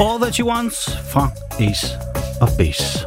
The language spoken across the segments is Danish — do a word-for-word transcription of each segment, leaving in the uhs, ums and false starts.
All That She Wants fra Ace of Base.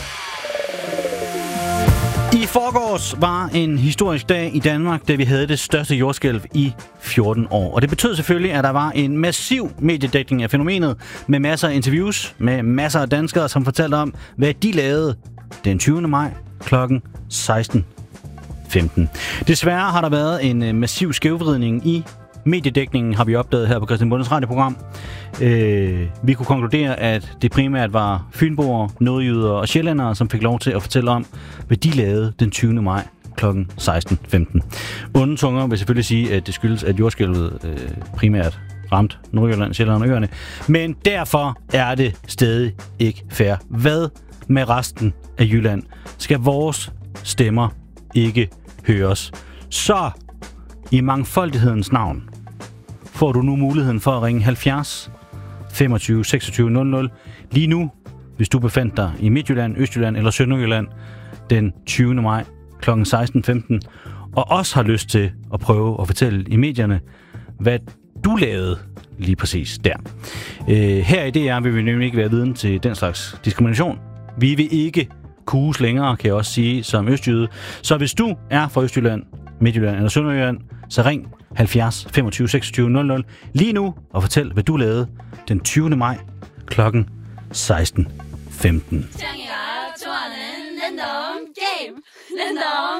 I forgårs var en historisk dag i Danmark, da vi havde det største jordskælv i fjorten år. Og det betød selvfølgelig, at der var en massiv mediedækning af fænomenet, med masser af interviews, med masser af danskere, som fortalte om, hvad de lavede den tyvende maj klokken seksten femten. Desværre har der været en massiv skævvridning i mediedækningen, har vi opdaget her på Christian Bondes radioprogram. Øh, vi kunne konkludere, at det primært var fynboer, nordjyder og sjællændere, som fik lov til at fortælle om, hvad de lavede den tyvende maj klokken seksten femten. Onde tunger vil selvfølgelig sige, at det skyldes, at jordskælvet øh, primært ramt Nordjylland, Sjælland og Øerne. Men derfor er det stadig ikke fair. Hvad med resten af Jylland? Skal vores stemmer ikke høres? Så i mangfoldighedens navn får du nu muligheden for at ringe halvfjerds femogtyve seksogtyve nul nul lige nu, hvis du befandt dig i Midtjylland, Østjylland eller Sønderjylland den tyvende maj klokken seksten femten, og også har lyst til at prøve at fortælle i medierne, hvad du lavede lige præcis der. Øh, her i D R vil vi nemlig ikke være viden til den slags diskrimination. Vi vil ikke kuges længere, kan jeg også sige, som østjyde. Så hvis du er fra Østjylland, Midtjylland eller Sønderjylland, så ring halvfjerds femogtyve seksogtyve nul nul lige nu og fortæl, hvad du lavede den tyvende maj klokken seksten femten.